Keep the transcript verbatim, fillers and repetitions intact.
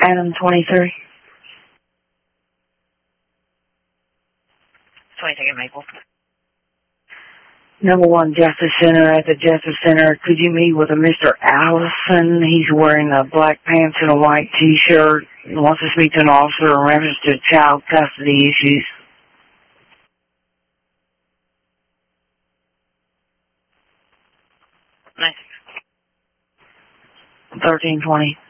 Adam twenty-three. twenty-second Maple. Number one Justice Center. At the Justice Center, could you meet with a Mister Allison? He's wearing a black pants and a white T-shirt. He wants to speak to an officer in reference to child custody issues. Nice. thirteen twenty.